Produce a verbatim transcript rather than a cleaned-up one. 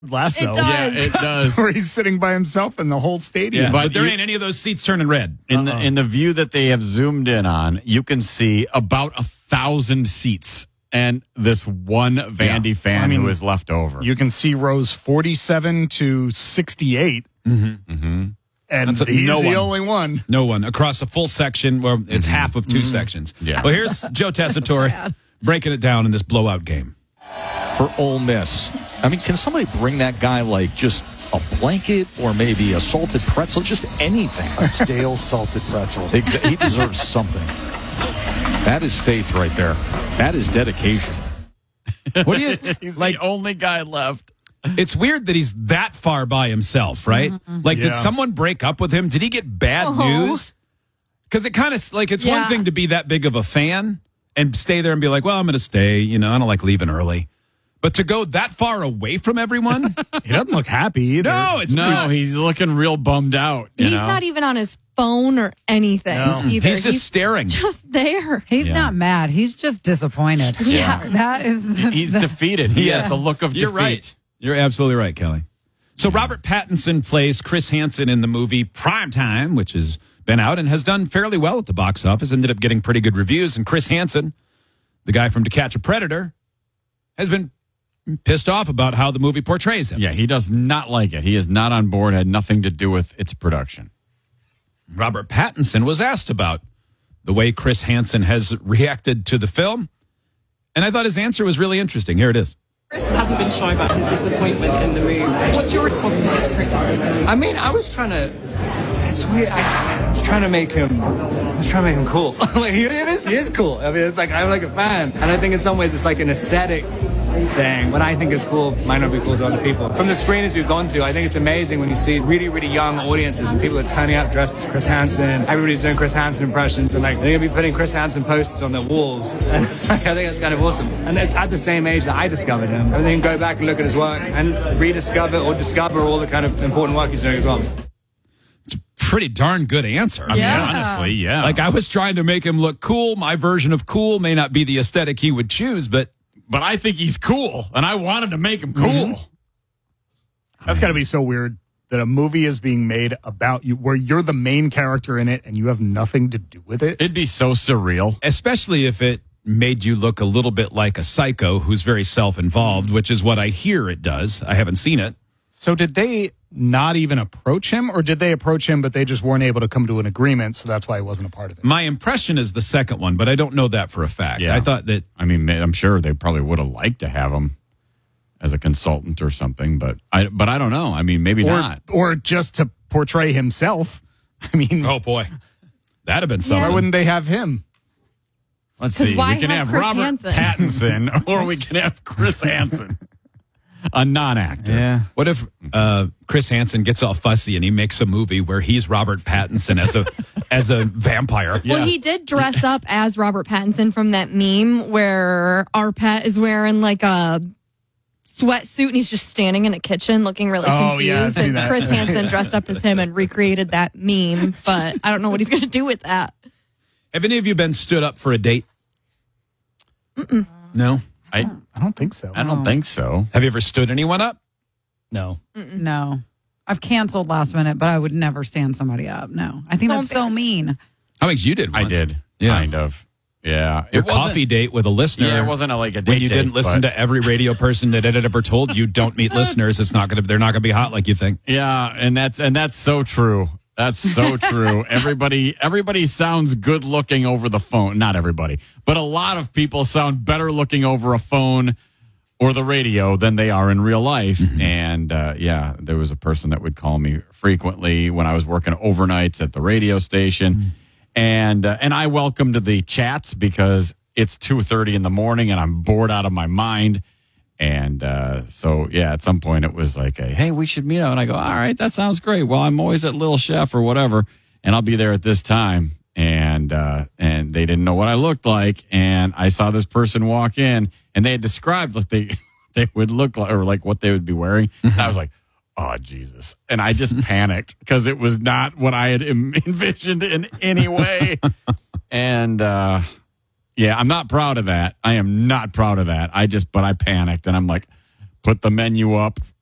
Lasso. It does. Yeah, it does. Where he's sitting by himself in the whole stadium. Yeah, but, But there you- ain't any of those seats turning red. In the in the view that they have zoomed in on, you can see about a thousand seats and this one Vandy Yeah. fan I mean, who is left over. You can see rows forty-seven to sixty-eight. Mm-hmm. Mm-hmm. And That's a- he's no the one. only one. No one across a full section where it's half of two sections. Yeah. Well, here's Joe Tessitore breaking it down in this blowout game. For Ole Miss. I mean, can somebody bring that guy like just a blanket or maybe a salted pretzel, just anything? A stale salted pretzel. Exa- He deserves something. That is faith right there. That is dedication. What do you He's like? the only guy left. It's weird that he's that far by himself, right? Like, Yeah. did someone break up with him? Did he get bad Oh. news? Because it kind of like it's one Yeah. thing to be that big of a fan and stay there and be like, well, I'm going to stay. You know, I don't like leaving early. But to go that far away from everyone, He doesn't look happy either. no, it's No, he's looking real bummed out. You He's know? not even on his phone or anything No. either. he's just staring. just there. He's Yeah. not mad. He's just disappointed. Yeah. That is. He's defeated. He Yeah. has the look of You're defeat. right. You're absolutely right, Kelly. So Robert Pattinson plays Chris Hansen in the movie Primetime, which has been out and has done fairly well at the box office, ended up getting pretty good reviews. And Chris Hansen, the guy from To Catch a Predator, has been pissed off about how the movie portrays him. Yeah, he does not like it. He is not on board, had nothing to do with its production. Robert Pattinson was asked about the way Chris Hansen has reacted to the film, and I thought his answer was really interesting. Here it is. Chris hasn't been shy about his disappointment in the movie. What's your response to his criticism? I mean, I was trying to. It's weird. I, I was trying to make him. I was trying to make him cool. Like he, it is. He is cool. I mean, it's like I'm like a fan, and I think in some ways it's like an aesthetic thing. What I think is cool might not be cool to other people. From the screenings we've gone to, I think it's amazing when you see really, really young audiences and people are turning up dressed as Chris Hansen. Everybody's doing Chris Hansen impressions, and like they're gonna be putting Chris Hansen posters on their walls. And like, I think that's kind of awesome. And it's at the same age that I discovered him. And then go back and look at his work and rediscover or discover all the kind of important work he's doing as well. Pretty darn good answer. I mean, Yeah. Honestly, yeah. like I was trying to make him look cool. My version of cool may not be the aesthetic he would choose, but but I think he's cool, and I wanted to make him cool. Mm-hmm. That's got to be so weird that a movie is being made about you where you're the main character in it and you have nothing to do with it. It'd be so surreal. especially if it made you look a little bit like a psycho who's very self-involved, which is what I hear it does. I haven't seen it. So did they not even approach him, or did they approach him but they just weren't able to come to an agreement, so that's why he wasn't a part of it? My impression is the second one, but I don't know that for a fact. Yeah. I thought that I mean, ma- I'm sure they probably would have liked to have him as a consultant or something, but I but I don't know. I mean, maybe Or, not. or just to portray himself. I mean, oh boy, that'd have been something. why wouldn't they have him? Let's 'Cause see. why We can have have, Chris Robert Hansen? Pattinson, or we can have Chris Hansen, a non-actor. Yeah. What if uh, Chris Hansen gets all fussy and he makes a movie where he's Robert Pattinson as a as a vampire? Well, he did dress up as Robert Pattinson from that meme where our pet is wearing like a sweatsuit and he's just standing in a kitchen looking really Oh, confused. yeah, I've seen and that. Chris Hansen dressed up as him and recreated that meme, but I don't know what he's going to do with that. Have any of you been stood up for a date? Mm-mm. No. I I don't think so. I don't think so. Have you ever stood anyone up? No. No. I've canceled last minute, but I would never stand somebody up. No. I think So that's so mean. I think you did. I Once. did. Yeah. Kind of. Yeah. Your It wasn't- coffee date with a listener. Yeah, it wasn't a, like a date when you didn't date, listen but- to every radio person that had ever told you don't meet listeners. It's not gonna. They're not gonna be hot like you think. Yeah, and that's and that's so true. That's so true. Everybody everybody sounds good looking over the phone. Not everybody, but a lot of people sound better looking over a phone or the radio than they are in real life. Mm-hmm. And uh, yeah, there was a person that would call me frequently when I was working overnights at the radio station, Mm-hmm. and uh, and I welcomed the chats because it's two thirty in the morning and I'm bored out of my mind. And uh, so, yeah, at some point it was like, a, hey, we should meet up. And I go, all right, that sounds great. Well, I'm always at Little Chef or whatever, and I'll be there at this time. And uh, and they didn't know what I looked like. And I saw this person walk in, and they had described what they, they would look like or like what they would be wearing. And I was like, oh, Jesus. And I just panicked because it was not what I had em- envisioned in any way. And uh yeah, I'm not proud of that. I am not proud of that. I just, but I panicked and I'm like, put the menu up